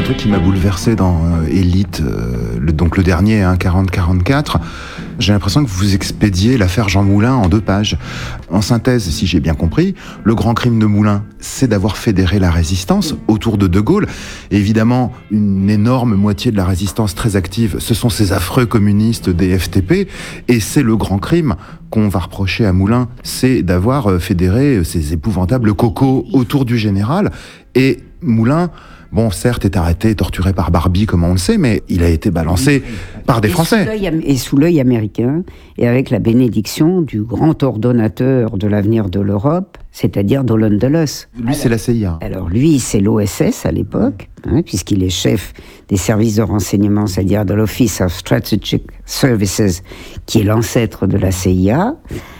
truc qui m'a bouleversé dans Élite, donc le dernier, 40-44. J'ai l'impression que vous expédiez l'affaire Jean Moulin en 2 pages. En synthèse, si j'ai bien compris, le grand crime de Moulin, c'est d'avoir fédéré la résistance autour de Gaulle. Et évidemment, une énorme moitié de la résistance très active, ce sont ces affreux communistes des FTP. Et c'est le grand crime qu'on va reprocher à Moulin, c'est d'avoir fédéré ces épouvantables cocos autour du général. Et Moulin, bon, certes, est arrêté, torturé par Barbie, comme on le sait, mais il a été balancé par des Français. Sous l'œil américain, et avec la bénédiction du grand ordonnateur de l'avenir de l'Europe, c'est-à-dire Dolan Dulles. Lui, c'est la CIA. Alors lui, c'est l'OSS à l'époque, puisqu'il est chef des services de renseignement, c'est-à-dire de l'Office of Strategic Services, qui est l'ancêtre de la CIA.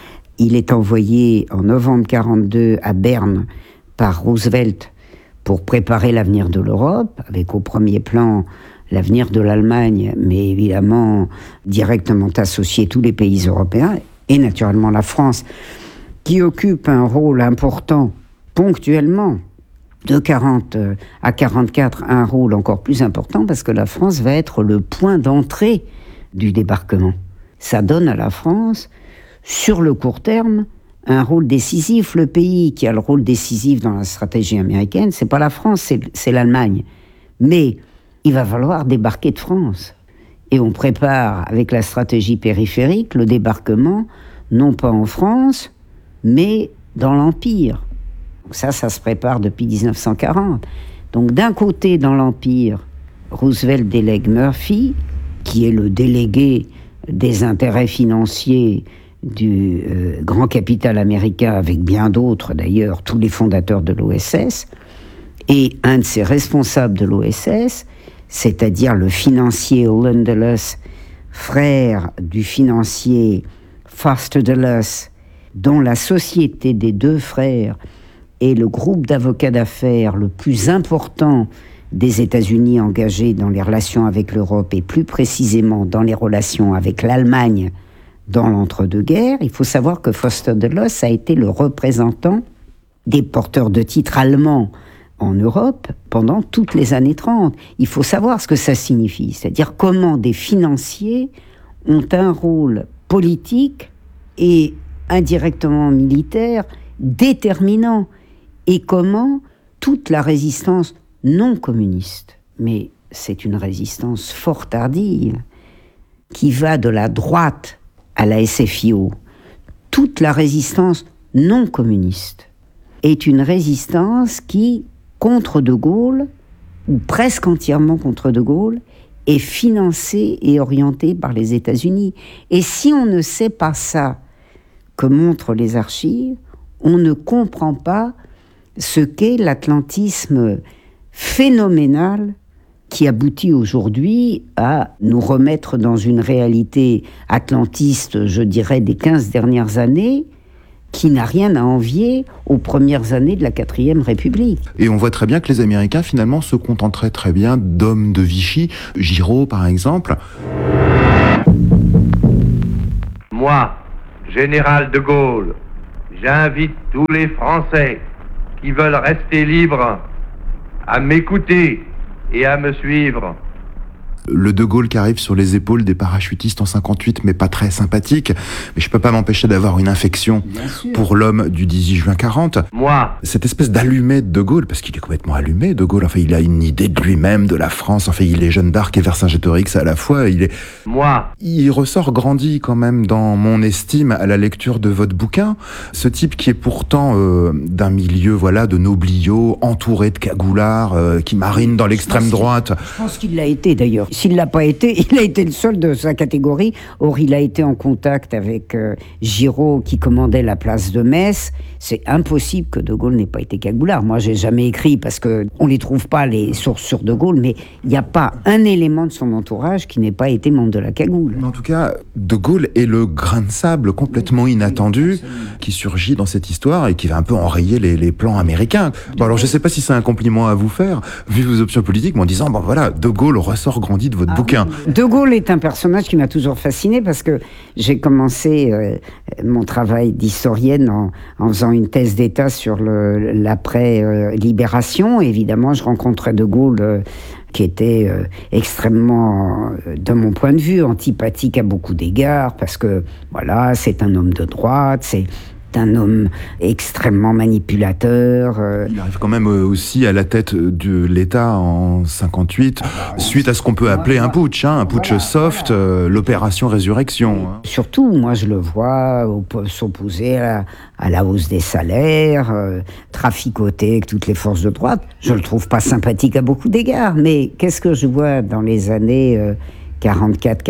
Il est envoyé en novembre 1942 à Berne par Roosevelt pour préparer l'avenir de l'Europe, avec au premier plan l'avenir de l'Allemagne, mais évidemment directement associé tous les pays européens, et naturellement la France, qui occupe un rôle important ponctuellement, de 40 à 44, un rôle encore plus important, parce que la France va être le point d'entrée du débarquement. Ça donne à la France, sur le court terme, un rôle décisif. Le pays qui a le rôle décisif dans la stratégie américaine, c'est pas la France, c'est l'Allemagne. Mais il va falloir débarquer de France. Et on prépare, avec la stratégie périphérique, le débarquement, non pas en France, mais dans l'Empire. Ça se prépare depuis 1940. Donc d'un côté, dans l'Empire, Roosevelt délègue Murphy, qui est le délégué des intérêts financiers du grand capital américain, avec bien d'autres d'ailleurs, tous les fondateurs de l'OSS, et un de ses responsables de l'OSS, c'est-à-dire le financier Dolan Dulles, frère du financier Foster Dulles, dont la société des 2 frères est le groupe d'avocats d'affaires le plus important des États-Unis engagés dans les relations avec l'Europe, et plus précisément dans les relations avec l'Allemagne dans l'entre-deux-guerres. Il faut savoir que Foster Dulles a été le représentant des porteurs de titres allemands en Europe pendant toutes les années 30. Il faut savoir ce que ça signifie, c'est-à-dire comment des financiers ont un rôle politique et indirectement militaire déterminant, et comment toute la résistance non communiste, mais c'est une résistance fort tardive, qui va de la droite à la SFIO, toute la résistance non communiste est une résistance qui, contre De Gaulle, ou presque entièrement contre De Gaulle, est financée et orientée par les États-Unis. Et si on ne sait pas ça, que montrent les archives, on ne comprend pas ce qu'est l'atlantisme phénoménal qui aboutit aujourd'hui à nous remettre dans une réalité atlantiste, je dirais, des 15 dernières années, qui n'a rien à envier aux premières années de la 4e République. Et on voit très bien que les Américains, finalement, se contenteraient très bien d'hommes de Vichy, Giraud, par exemple. Moi, général de Gaulle, j'invite tous les Français qui veulent rester libres à m'écouter et à me suivre. Le De Gaulle qui arrive sur les épaules des parachutistes en 58, mais pas très sympathique. Mais je peux pas m'empêcher d'avoir une infection pour l'homme du 18 juin 40. Moi. Cette espèce d'allumé de De Gaulle, parce qu'il est complètement allumé, De Gaulle. Enfin, il a une idée de lui-même, de la France. Enfin, il est Jeanne d'Arc et Vercingétorix à la fois. Moi. Il ressort grandi quand même dans mon estime à la lecture de votre bouquin. Ce type qui est pourtant d'un milieu, voilà, de nobliaux, entouré de cagoulards, qui marine dans l'extrême droite. Je pense qu'il l'a été d'ailleurs. S'il ne l'a pas été, il a été le seul de sa catégorie. Or, il a été en contact avec Giraud, qui commandait la place de Metz. C'est impossible que De Gaulle n'ait pas été cagoulard. Moi, j'ai jamais écrit, parce qu'on ne les trouve pas, les sources sur De Gaulle, mais il n'y a pas un élément de son entourage qui n'ait pas été membre de la cagoule. Mais en tout cas, De Gaulle est le grain de sable complètement inattendu qui surgit dans cette histoire et qui va un peu enrayer les plans américains. Bon, alors, je ne sais pas si c'est un compliment à vous faire, vu vos options politiques, mais en disant, bon voilà, De Gaulle ressort grandi dit de votre bouquin. De Gaulle est un personnage qui m'a toujours fasciné parce que j'ai commencé mon travail d'historienne en faisant une thèse d'État sur l'après-libération. Évidemment, je rencontrais de Gaulle qui était extrêmement, de mon point de vue, antipathique à beaucoup d'égards, parce que, voilà, c'est un homme de droite, c'est un homme extrêmement manipulateur. Il arrive quand même aussi à la tête de l'État en 58, suite à ce qu'on peut appeler un putsch soft, l'opération Résurrection. Surtout, moi je le vois s'opposer à la hausse des salaires, traficoter avec toutes les forces de droite. Je le trouve pas sympathique à beaucoup d'égards, mais qu'est-ce que je vois dans les années 44-46 ?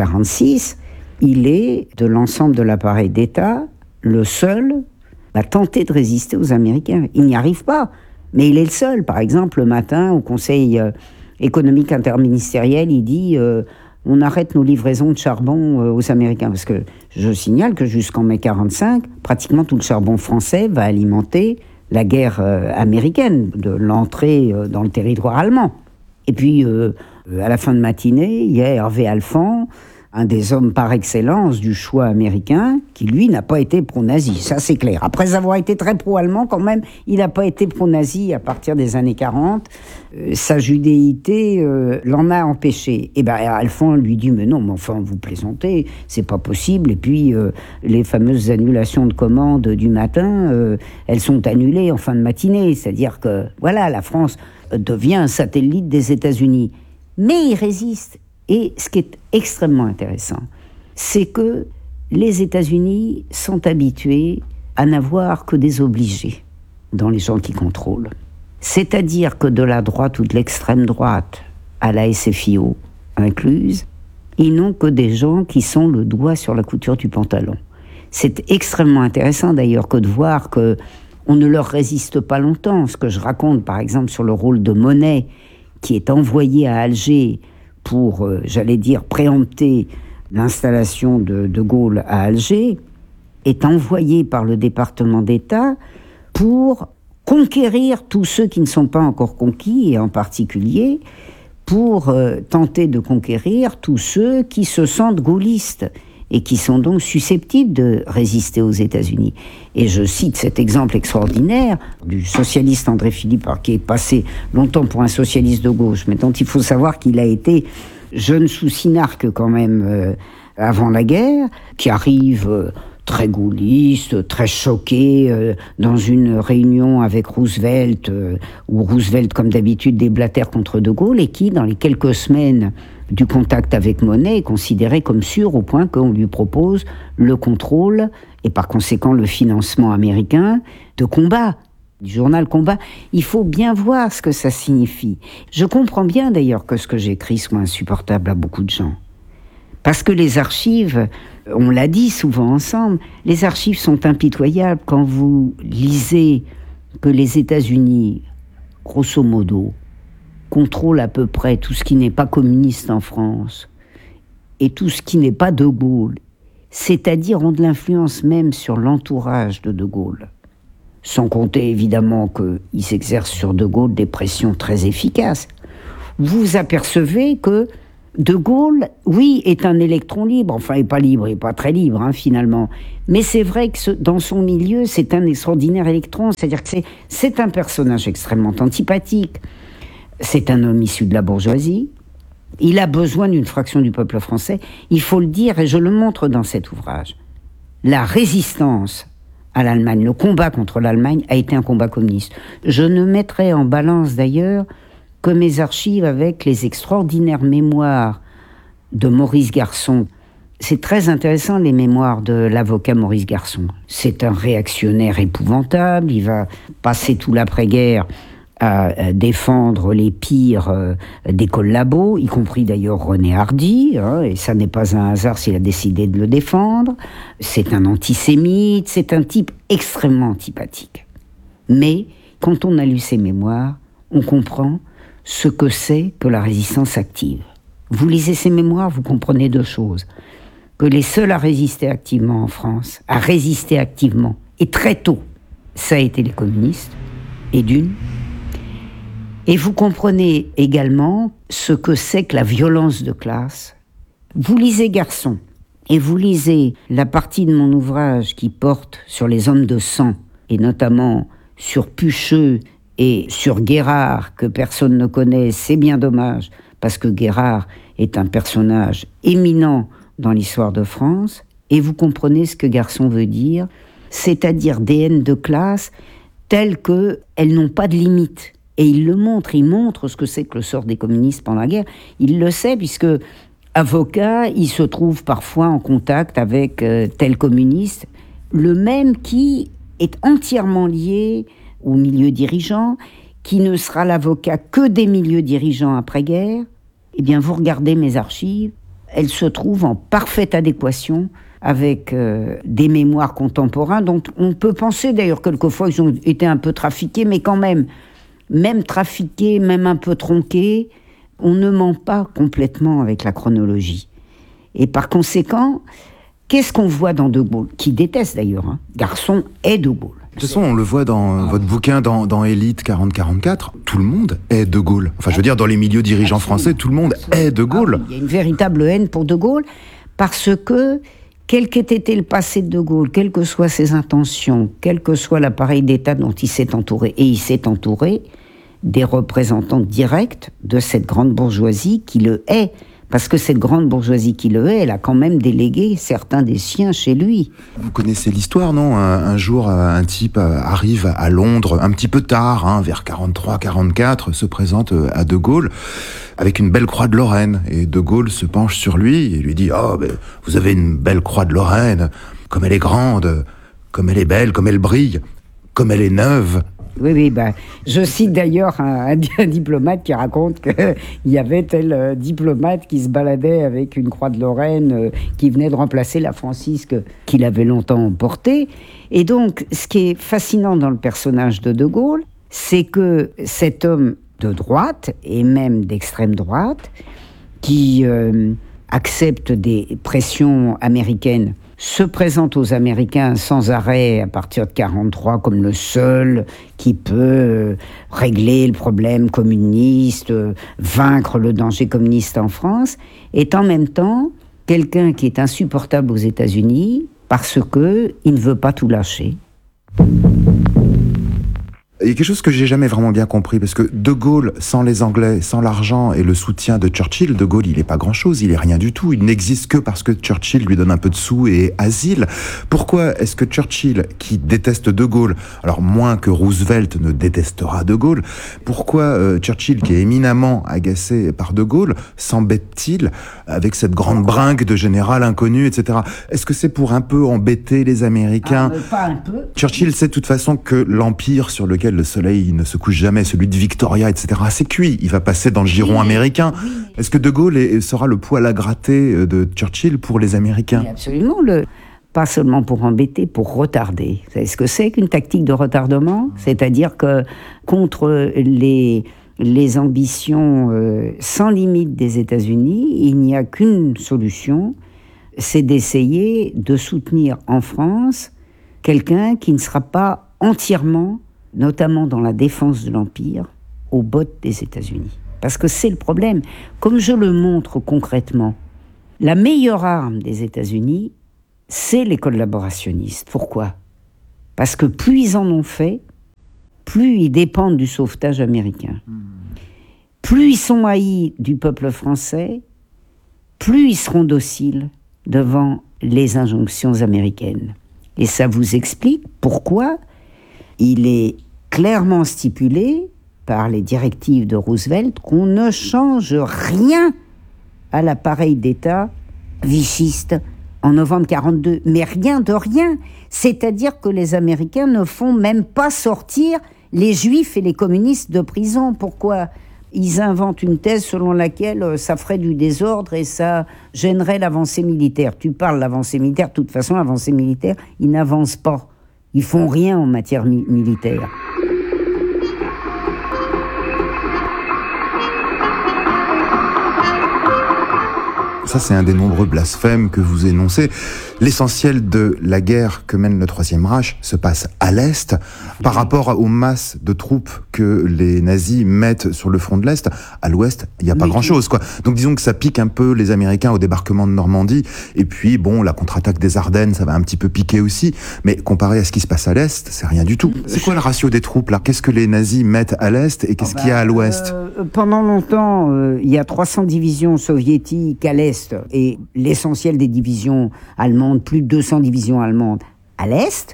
Il est, de l'ensemble de l'appareil d'État, le seul à tenter de résister aux Américains. Il n'y arrive pas, mais il est le seul. Par exemple, le matin, au Conseil économique interministériel, il dit on arrête nos livraisons de charbon aux Américains. Parce que je signale que jusqu'en mai 45, pratiquement tout le charbon français va alimenter la guerre américaine, de l'entrée dans le territoire allemand. Et puis, à la fin de matinée, il y a Hervé Alphand, un des hommes par excellence du choix américain, qui lui n'a pas été pro-nazi, ça c'est clair. Après avoir été très pro-allemand, quand même, il n'a pas été pro-nazi à partir des années 40. Sa judéité l'en a empêché. Et bien Alphand lui dit, mais non, mais enfin vous plaisantez, c'est pas possible. Et puis les fameuses annulations de commandes du matin, elles sont annulées en fin de matinée. C'est-à-dire que, voilà, la France devient un satellite des États-Unis. Mais il résiste. Et ce qui est extrêmement intéressant, c'est que les États-Unis sont habitués à n'avoir que des obligés dans les gens qui contrôlent. C'est-à-dire que de la droite ou de l'extrême droite à la SFIO incluse, ils n'ont que des gens qui sont le doigt sur la couture du pantalon. C'est extrêmement intéressant d'ailleurs que de voir qu'on ne leur résiste pas longtemps. Ce que je raconte par exemple sur le rôle de Monet, qui est envoyé à Alger pour, j'allais dire, préempter l'installation de Gaulle à Alger, est envoyé par le département d'État pour conquérir tous ceux qui ne sont pas encore conquis, et en particulier pour tenter de conquérir tous ceux qui se sentent gaullistes et qui sont donc susceptibles de résister aux États-Unis. Et je cite cet exemple extraordinaire du socialiste André Philippe, qui est passé longtemps pour un socialiste de gauche, mais dont il faut savoir qu'il a été jeune sous Synarque quand même avant la guerre, qui arrive très gaulliste, très choqué dans une réunion avec Roosevelt, où Roosevelt, comme d'habitude, déblatère contre De Gaulle, et qui, dans les quelques semaines du contact avec Monet, est considéré comme sûr au point qu'on lui propose le contrôle et par conséquent le financement américain de Combat, du journal Combat. Il faut bien voir ce que ça signifie. Je comprends bien d'ailleurs que ce que j'écris soit insupportable à beaucoup de gens. Parce que les archives, on l'a dit souvent ensemble, les archives sont impitoyables. Quand vous lisez que les États-Unis, grosso modo, contrôle à peu près tout ce qui n'est pas communiste en France et tout ce qui n'est pas De Gaulle, c'est-à-dire ont de l'influence même sur l'entourage de Gaulle, sans compter évidemment qu'ils exercent sur De Gaulle des pressions très efficaces. Vous apercevez que De Gaulle, oui, est un électron libre, enfin, il n'est pas libre, il n'est pas très libre, finalement. Mais c'est vrai que dans son milieu, c'est un extraordinaire électron, c'est-à-dire que c'est un personnage extrêmement antipathique. C'est un homme issu de la bourgeoisie. Il a besoin d'une fraction du peuple français. Il faut le dire, et je le montre dans cet ouvrage. La résistance à l'Allemagne, le combat contre l'Allemagne a été un combat communiste. Je ne mettrai en balance d'ailleurs que mes archives avec les extraordinaires mémoires de Maurice Garçon. C'est très intéressant, les mémoires de l'avocat Maurice Garçon. C'est un réactionnaire épouvantable. Il va passer tout l'après-guerre à défendre les pires des collabos, y compris d'ailleurs René Hardy, et ça n'est pas un hasard s'il a décidé de le défendre. C'est un antisémite, c'est un type extrêmement antipathique. Mais quand on a lu ses mémoires, on comprend ce que c'est que la résistance active. Vous lisez ses mémoires, vous comprenez deux choses. Que les seuls à résister activement en France, à résister activement, et très tôt, ça a été les communistes, et d'une. Et vous comprenez également ce que c'est que la violence de classe. Vous lisez Garçon, et vous lisez la partie de mon ouvrage qui porte sur les hommes de sang, et notamment sur Pucheux et sur Guérard, que personne ne connaît, c'est bien dommage, parce que Guérard est un personnage éminent dans l'histoire de France, et vous comprenez ce que Garçon veut dire, c'est-à-dire des haines de classe telles qu'elles n'ont pas de limite. Et il le montre, il montre ce que c'est que le sort des communistes pendant la guerre. Il le sait, puisque avocat, il se trouve parfois en contact avec tel communiste, le même qui est entièrement lié au milieu dirigeant, qui ne sera l'avocat que des milieux dirigeants après-guerre. Eh bien, vous regardez mes archives, elles se trouvent en parfaite adéquation avec des mémoires contemporains dont on peut penser d'ailleurs quelquefois qu'ils ont été un peu trafiqués, mais quand même trafiqués, même un peu tronqués, on ne ment pas complètement avec la chronologie. Et par conséquent, qu'est-ce qu'on voit dans De Gaulle, qui déteste d'ailleurs, hein. Garçon est De Gaulle. De toute façon, on le voit dans votre bouquin, dans Élite 40-44, tout le monde est De Gaulle. Enfin, je veux dire, dans les milieux dirigeants français, tout le monde est De Gaulle. Il y a une véritable haine pour De Gaulle, parce que, quel qu'ait été le passé de De Gaulle, quelles que soient ses intentions, quel que soit l'appareil d'État dont il s'est entouré, et il s'est entouré des représentants directs de cette grande bourgeoisie qui le hait. Parce que cette grande bourgeoisie qui le hait, elle a quand même délégué certains des siens chez lui. Vous connaissez l'histoire, non ? Un jour, un type arrive à Londres, un petit peu tard, vers 43-44, se présente à De Gaulle avec une belle croix de Lorraine. Et De Gaulle se penche sur lui et lui dit « Oh, ben, vous avez une belle croix de Lorraine, comme elle est grande, comme elle est belle, comme elle brille, comme elle est neuve. » Oui, je cite d'ailleurs un diplomate qui raconte qu'il y avait tel diplomate qui se baladait avec une croix de Lorraine qui venait de remplacer la Francisque qu'il avait longtemps portée. Et donc, ce qui est fascinant dans le personnage de Gaulle, c'est que cet homme de droite, et même d'extrême droite, qui accepte des pressions américaines, se présente aux Américains sans arrêt à partir de 1943 comme le seul qui peut régler le problème communiste, vaincre le danger communiste en France, est en même temps quelqu'un qui est insupportable aux États-Unis parce qu'il ne veut pas tout lâcher. Il y a quelque chose que j'ai jamais vraiment bien compris, parce que De Gaulle, sans les Anglais, sans l'argent et le soutien de Churchill, De Gaulle, il est pas grand-chose, il est rien du tout. Il n'existe que parce que Churchill lui donne un peu de sous et asile. Pourquoi est-ce que Churchill, qui déteste De Gaulle, alors moins que Roosevelt ne détestera De Gaulle, pourquoi Churchill, qui est éminemment agacé par De Gaulle, s'embête-t-il avec cette grande bringue de général inconnu, etc. Est-ce que c'est pour un peu embêter les Américains ? Pas un peu. Churchill sait de toute façon que l'empire sur lequel le soleil ne se couche jamais, celui de Victoria, etc., c'est cuit. Il va passer dans le giron américain. Est-ce que De Gaulle sera le poil à gratter de Churchill pour les Américains ? Oui, absolument. Pas seulement pour embêter, pour retarder. Vous savez ce que c'est qu'une tactique de retardement ? C'est-à-dire que contre les ambitions sans limite des États-Unis, il n'y a qu'une solution, c'est d'essayer de soutenir en France quelqu'un qui ne sera pas entièrement, notamment dans la défense de l'Empire, aux bottes des États-Unis. Parce que c'est le problème. Comme je le montre concrètement, la meilleure arme des États-Unis, c'est les collaborationnistes. Pourquoi ? Parce que plus ils en ont fait, plus ils dépendent du sauvetage américain. Plus ils sont haïs du peuple français, plus ils seront dociles devant les injonctions américaines. Et ça vous explique pourquoi il est clairement stipulé par les directives de Roosevelt qu'on ne change rien à l'appareil d'État vichiste en novembre 1942. Mais rien de rien. C'est-à-dire que les Américains ne font même pas sortir les Juifs et les communistes de prison. Pourquoi ? Ils inventent une thèse selon laquelle ça ferait du désordre et ça gênerait l'avancée militaire. Tu parles de l'avancée militaire, de toute façon, l'avancée militaire, ils n'avancent pas. Ils font rien en matière militaire. Ça, c'est un des nombreux blasphèmes que vous énoncez. L'essentiel de la guerre que mène le Troisième Reich se passe à l'Est, Par rapport aux masses de troupes que les nazis mettent sur le front de l'Est, à l'Ouest, il n'y a pas grand-chose, quoi. Donc disons que ça pique un peu les Américains au débarquement de Normandie, et puis bon, la contre-attaque des Ardennes, ça va un petit peu piquer aussi, mais comparé à ce qui se passe à l'Est, c'est rien du tout. C'est quoi le ratio des troupes, là? Qu'est-ce que les nazis mettent à l'Est, et qu'est-ce qu'il y a à l'Ouest? Pendant longtemps, il y a 300 divisions soviétiques à l'Est, et l'essentiel des divisions allemandes, plus de 200 divisions allemandes à l'Est,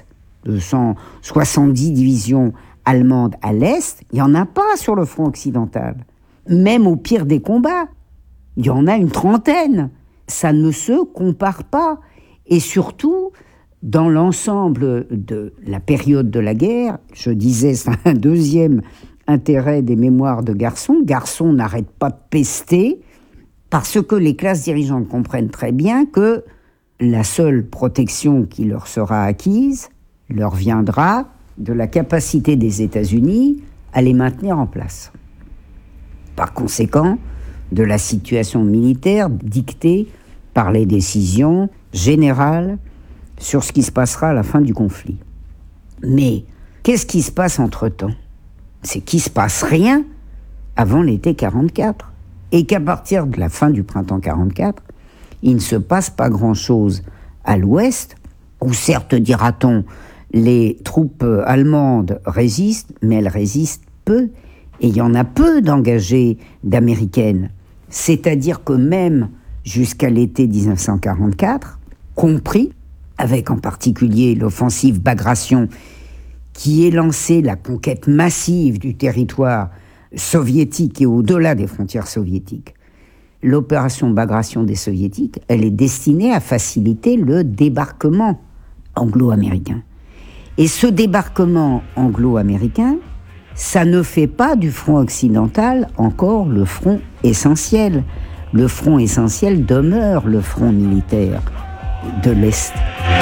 270 divisions allemandes à l'Est, il n'y en a pas sur le front occidental. Même au pire des combats, il y en a une trentaine. Ça ne se compare pas. Et surtout, dans l'ensemble de la période de la guerre, je disais, c'est un deuxième intérêt des mémoires de Garçon. Garçon n'arrête pas de pester parce que les classes dirigeantes comprennent très bien que la seule protection qui leur sera acquise leur viendra de la capacité des États-Unis à les maintenir en place. Par conséquent, de la situation militaire dictée par les décisions générales sur ce qui se passera à la fin du conflit. Mais qu'est-ce qui se passe entre-temps? C'est qu'il ne se passe rien avant l'été 44. Et qu'à partir de la fin du printemps 44, il ne se passe pas grand-chose à l'Ouest, où certes, dira-t-on, les troupes allemandes résistent, mais elles résistent peu. Et il y en a peu d'engagées d'américaines. C'est-à-dire que même jusqu'à l'été 1944, compris, avec en particulier l'offensive Bagration, qui est lancée la conquête massive du territoire soviétique et au-delà des frontières soviétiques, l'opération Bagration des soviétiques, elle est destinée à faciliter le débarquement anglo-américain. Et ce débarquement anglo-américain, ça ne fait pas du front occidental encore le front essentiel. Le front essentiel demeure le front militaire de l'Est.